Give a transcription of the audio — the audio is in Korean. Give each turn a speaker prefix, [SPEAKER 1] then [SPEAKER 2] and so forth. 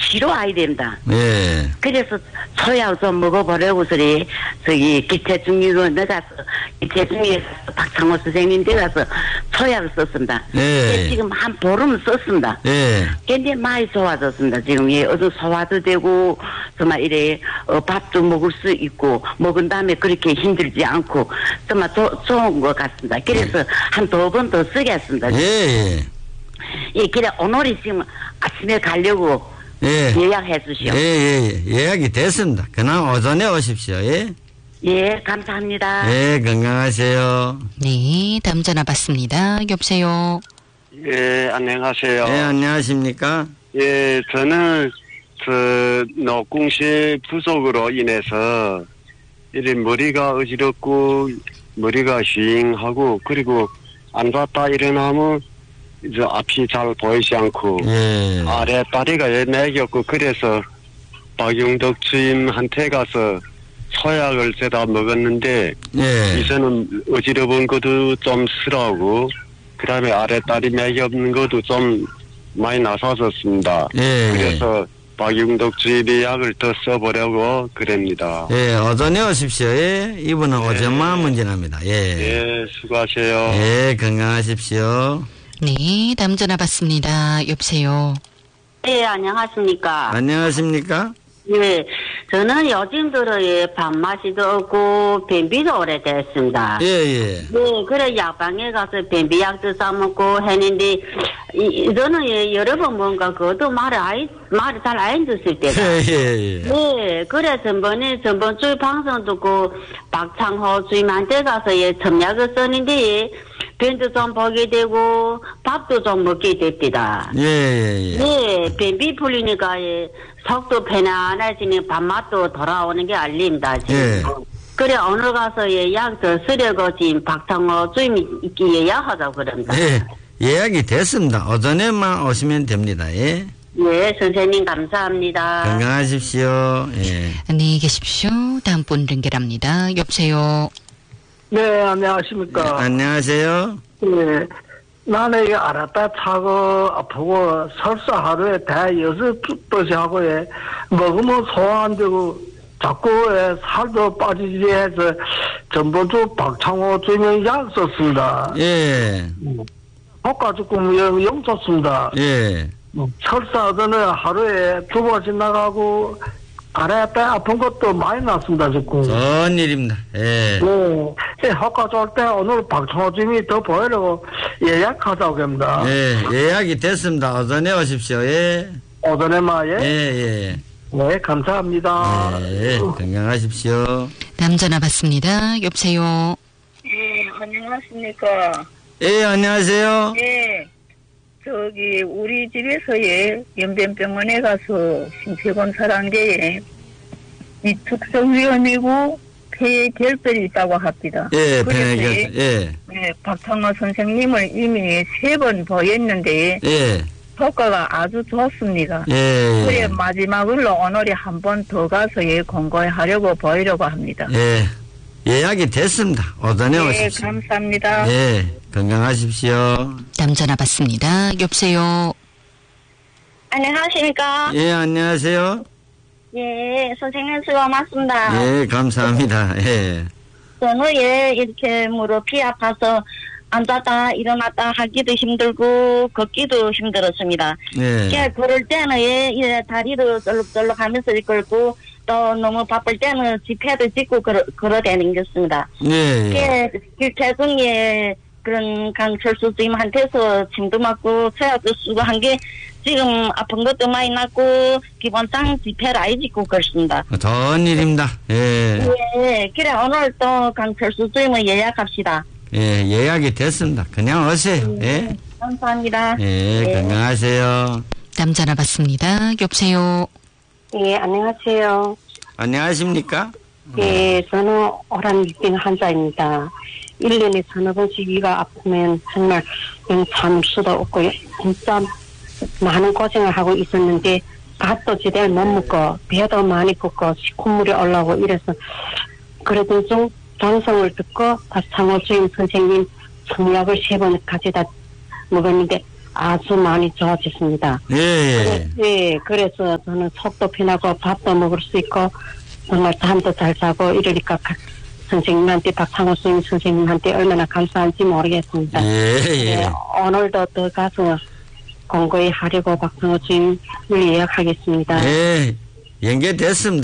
[SPEAKER 1] 치료 와야 된다.
[SPEAKER 2] 예.
[SPEAKER 1] 그래서 소약 좀 먹어보려고서리 저기 기체중이고 내가서 기체중에 박창호 선생님 댁가서 소약을 썼습니다.
[SPEAKER 2] 예.
[SPEAKER 1] 지금 한 보름 썼습니다.
[SPEAKER 2] 예.
[SPEAKER 1] 굉장히 많이 좋아졌습니다. 지금 예, 어느 소화도 되고 정말 이래 밥도 먹을 수 있고 먹은 다음에 그렇게 힘들지 않고 정말 좋은 것 같습니다. 그래서 한 두 번 더 쓰겠습니다.
[SPEAKER 2] 예.
[SPEAKER 1] 예, 그래 오늘이 지금 아침에 가려고
[SPEAKER 2] 예.
[SPEAKER 1] 예약해 주시오.
[SPEAKER 2] 예. 예약이 됐습니다. 그냥 오전에 오십시오. 예.
[SPEAKER 1] 예, 감사합니다.
[SPEAKER 2] 예, 건강하세요.
[SPEAKER 3] 네, 다음 전화 받습니다. 여보세요.
[SPEAKER 4] 예, 안녕하세요.
[SPEAKER 2] 예, 안녕하십니까?
[SPEAKER 4] 예, 저는 노궁시 부족으로 인해서 이래 머리가 어지럽고 머리가 윙하고 그리고 앉았다 일어나면 이제 앞이 잘 보이지 않고
[SPEAKER 2] 예.
[SPEAKER 4] 아래 다리가 매겼고 그래서 박용덕 주임한테 가서 소약을 제가 먹었는데
[SPEAKER 2] 예.
[SPEAKER 4] 이제는 어지러운 것도 좀 싫어하고 그다음에 아래 다리 매겼는 것도 좀 많이 나서졌습니다.
[SPEAKER 2] 예.
[SPEAKER 4] 그래서 박용덕 주임의 약을 더 써보려고 그럽니다.
[SPEAKER 2] 예, 오전에 오십시오. 예. 이분은 오전만 문제납니다. 예.
[SPEAKER 4] 예, 수고하세요.
[SPEAKER 2] 예, 건강하십시오.
[SPEAKER 3] 네, 다음 전화 받습니다. 여보세요.
[SPEAKER 1] 예, 안녕하십니까.
[SPEAKER 2] 안녕하십니까?
[SPEAKER 1] 예, 저는 요즘 들어 예, 밥맛이도 없고 변비도 오래됐습니다.
[SPEAKER 2] 예.
[SPEAKER 1] 네, 그래 약방에 가서 변비약도 싸먹고 했는데 저는 예, 여러 번 뭔가 그것도 말을 잘 안 듣을 때가.
[SPEAKER 2] 예.
[SPEAKER 1] 네, 그래 전번 주에 방송 듣고 박창호 주임한테 가서 예, 첨약을 썼는데 예, 변도 좀 보게 되고 밥도 좀 먹게 됩니다.
[SPEAKER 2] 예.
[SPEAKER 1] 네, 변비 풀리니까 예, 속도 편안해지니 밥맛도 돌아오는 게 알립니다. 지금.
[SPEAKER 2] 예.
[SPEAKER 1] 그래 오늘 가서 예, 약 더 쓰려고 지금 박창호 주임이 예약하자고 그럽니다.
[SPEAKER 2] 예. 예약이 됐습니다. 오전에만 오시면 됩니다. 예.
[SPEAKER 1] 예, 선생님 감사합니다.
[SPEAKER 2] 건강하십시오. 예.
[SPEAKER 3] 안녕히 계십시오. 다음 분 연결합니다. 여보세요.
[SPEAKER 5] 네, 안녕하십니까.
[SPEAKER 2] 안녕하세요.
[SPEAKER 5] 네. 나는 이게 알았다 차고 아프고 설사 하루에 대 6번씩 하고 먹으면 소화 안 되고 자꾸 살도 빠지지 해서 전번주 박창호 주임이 약 썼습니다.
[SPEAKER 2] 예.
[SPEAKER 5] 효과 조금 영 좋습니다.
[SPEAKER 2] 예.
[SPEAKER 5] 설사하더니 하루에 2번씩 나가고 아래 배 아픈 것도 많이 났습니다. 조금.
[SPEAKER 2] 좋은 일입니다. 예.
[SPEAKER 5] 네. 효과 좋을 때 오늘 박창호 주임이 더 보이려고 예약하자고 합니다.
[SPEAKER 2] 예. 예약이 됐습니다. 오전에 오십시오. 예.
[SPEAKER 5] 오전에만
[SPEAKER 2] 예.
[SPEAKER 5] 네, 감사합니다.
[SPEAKER 2] 예. 건강하십시오.
[SPEAKER 3] 다음 전화 받습니다. 여보세요.
[SPEAKER 6] 예, 안녕하십니까.
[SPEAKER 2] 예, 안녕하세요.
[SPEAKER 6] 예, 저기, 우리 집에서 연변병원에 가서 신체검사를 한 게, 이 특성위험이고, 폐에 결별이 있다고 합니다.
[SPEAKER 2] 예,
[SPEAKER 6] 그래서
[SPEAKER 2] 예.
[SPEAKER 6] 예, 박창호 선생님을 이미 3번 보였는데,
[SPEAKER 2] 예.
[SPEAKER 6] 효과가 아주 좋습니다.
[SPEAKER 2] 예.
[SPEAKER 6] 그래, 마지막으로 오늘이 한 번 더 가서 공고하려고 보이려고 합니다.
[SPEAKER 2] 예. 예약이 됐습니다. 오전에
[SPEAKER 6] 예,
[SPEAKER 2] 오십시오.
[SPEAKER 6] 감사합니다.
[SPEAKER 2] 예. 건강하십시오.
[SPEAKER 3] 다음 전화 받습니다. 여보세요.
[SPEAKER 6] 안녕하십니까?
[SPEAKER 2] 예, 안녕하세요.
[SPEAKER 6] 예, 선생님 수고 많습니다.
[SPEAKER 2] 예, 감사합니다. 예.
[SPEAKER 6] 저는 이렇게 무릎이 아파서 앉았다 일어났다 하기도 힘들고 걷기도 힘들었습니다.
[SPEAKER 2] 예.
[SPEAKER 6] 그럴 때는 다리도 썰룩썰룩 하면서 걸고 또 너무 바쁠 때는 지폐도 찍고 걸어다니겠습니다.
[SPEAKER 2] 예.
[SPEAKER 6] 체중에 그런 강철수 주임한테서 침도 맞고 소약도 쓰고 한 게 지금 아픈 것도 많이 났고 기본상 지폐를 아예 찍고 그렇습니다.
[SPEAKER 2] 좋은 일입니다. 예.
[SPEAKER 6] 예, 그래 오늘 또 강철수 주임을 예약합시다.
[SPEAKER 2] 예, 예약이 됐습니다. 그냥 오세요. 예.
[SPEAKER 6] 감사합니다.
[SPEAKER 2] 예, 건강하세요.
[SPEAKER 3] 다음 전화 받습니다. 여보세요.
[SPEAKER 1] 예, 안녕하세요.
[SPEAKER 2] 안녕하십니까?
[SPEAKER 1] 예, 저는 오란기증 환자입니다. 1년에 서너 번씩 위가 아프면 정말 참을 수도 없고 진짜 많은 고생을 하고 있었는데 밥도 제대로 못 먹고 배도 많이 붓고 시콧물이 올라오고 이래서 그러던 중 방송을 듣고 박창호 주임 선생님 성약을 3번 가져다 먹었는데 아주 많이 좋아졌습니다.
[SPEAKER 2] 예.
[SPEAKER 1] 예, 그래서 저는 속도 편하고 밥도 먹을 수 있고 정말 잠도 잘 자고 이러니까 선생님한테 박상호 선생님한테 얼마나 감사한지 모르겠습니다.
[SPEAKER 2] 예.
[SPEAKER 1] 오늘도 더 가서 공부에 하려고 박상호 주임을 예약하겠습니다.
[SPEAKER 2] 예. 연계됐습니다.